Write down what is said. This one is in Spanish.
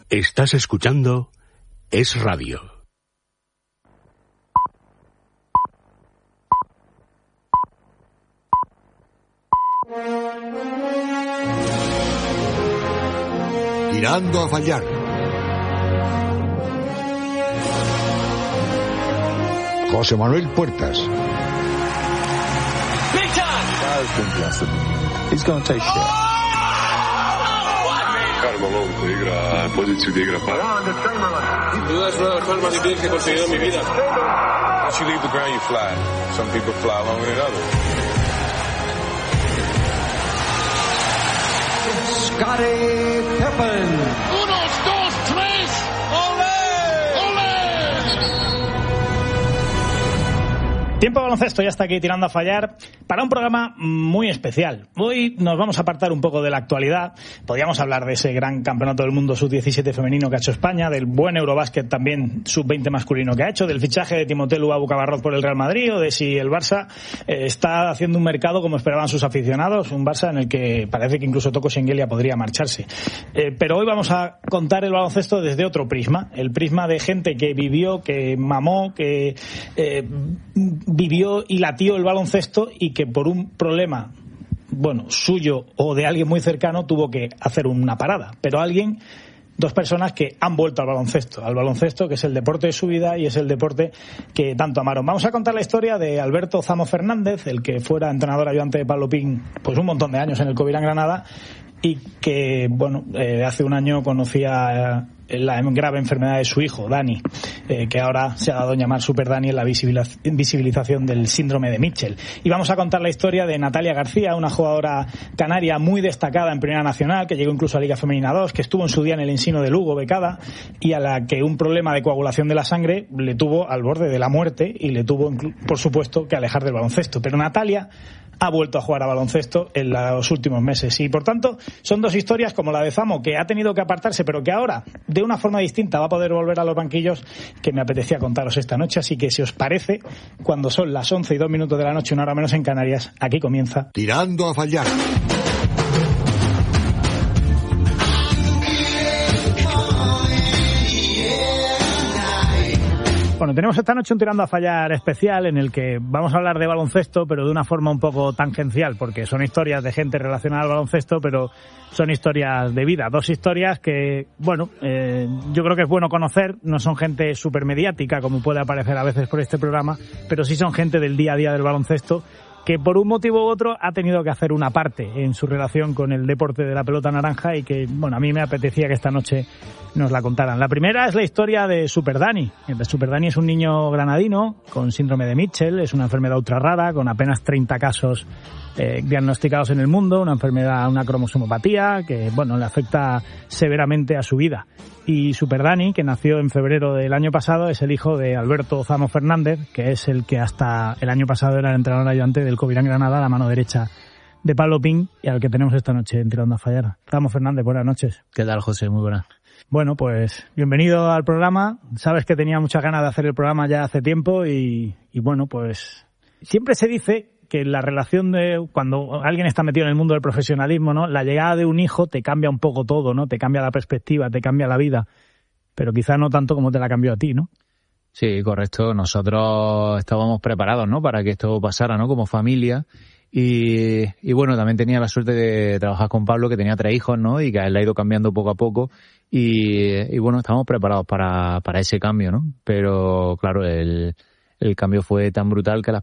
Estás escuchando Es Radio. Tirando a fallar. José Manuel Puertas. He's going to take shit. Carmelo igra poziciju gdje igra para. Duda es una de las cosas más difíciles que he conseguido en mi vida. Once you leave the ground, you fly. Some people fly longer than others. Scottie Pippen. 1, 2, 3. ¡Olé! ¡Olé! Tiempo de baloncesto, ya está aquí tirando a fallar para un programa muy especial. Hoy nos vamos a apartar un poco de la actualidad. Podríamos hablar de ese gran campeonato del mundo sub-17 femenino que ha hecho España, del buen Eurobásquet también sub-20 masculino que ha hecho, del fichaje de Timoteu Abu-Cabarrot por el Real Madrid, o de si el Barça está haciendo un mercado como esperaban sus aficionados, un Barça en el que parece que incluso Toko Shengelia podría marcharse. Pero hoy vamos a contar el baloncesto desde otro prisma, el prisma de gente que vivió, que mamó, que vivió y latió el baloncesto y que por un problema, bueno, suyo o de alguien muy cercano tuvo que hacer una parada. Pero dos personas que han vuelto al baloncesto que es el deporte de su vida y es el deporte que tanto amaron. Vamos a contar la historia de Alberto Zamo Fernández, el que fuera entrenador ayudante de Pablo Pin pues un montón de años en el Covirán Granada y que, bueno, hace un año conocía la grave enfermedad de su hijo, Dani, que ahora se ha dado a llamar Super Dani en la visibilización del síndrome de Mitchell. Y vamos a contar la historia de Natalia García, una jugadora canaria muy destacada en Primera Nacional, que llegó incluso a Liga Femenina 2, que estuvo en su día en el Ensino de Lugo, becada, y a la que un problema de coagulación de la sangre le tuvo al borde de la muerte y le tuvo, por supuesto, que alejar del baloncesto. Pero Natalia ha vuelto a jugar a baloncesto en los últimos meses y, por tanto, son dos historias como la de Zamo, que ha tenido que apartarse, pero que ahora, de una forma distinta, va a poder volver a los banquillos, que me apetecía contaros esta noche. Así que, si os parece, cuando son las 11:02 de la noche, una hora menos en Canarias, aquí comienza Tirando a fallar. Bueno, tenemos esta noche un Tirando a Fallar especial en el que vamos a hablar de baloncesto, pero de una forma un poco tangencial, porque son historias de gente relacionada al baloncesto, pero son historias de vida. Dos historias que, bueno, yo creo que es bueno conocer. No son gente súper mediática, como puede aparecer a veces por este programa, pero sí son gente del día a día del baloncesto, que por un motivo u otro ha tenido que hacer una parte en su relación con el deporte de la pelota naranja y que, bueno, a mí me apetecía que esta noche nos la contaran. La primera es la historia de Super Dani. Super Dani es un niño granadino con síndrome de Mitchell, es una enfermedad ultra rara, con apenas 30 casos diagnosticados en el mundo, una enfermedad, una cromosomopatía que, bueno, le afecta severamente a su vida. Y Super Dani, que nació en febrero del año pasado, es el hijo de Alberto Zamo Fernández, que es el que hasta el año pasado era el entrenador ayudante del Covirán Granada, la mano derecha de Pablo Pin, y al que tenemos esta noche en Tirando a Fallar. Zamo Fernández, buenas noches. ¿Qué tal, José? Muy buenas. Bueno, pues bienvenido al programa. Sabes que tenía muchas ganas de hacer el programa ya hace tiempo y bueno, pues siempre se dice que la relación de cuando alguien está metido en el mundo del profesionalismo, ¿no? La llegada de un hijo te cambia un poco todo, ¿no? Te cambia la perspectiva, te cambia la vida, pero quizás no tanto como te la cambió a ti, ¿no? Sí, correcto. Nosotros estábamos preparados, ¿no? Para que esto pasara, ¿no? Como familia. Y bueno, también tenía la suerte de trabajar con Pablo, que tenía 3 hijos, ¿no? Y que a él le ha ido cambiando poco a poco. Y bueno, estábamos preparados para ese cambio, ¿no? Pero claro, el cambio fue tan brutal que las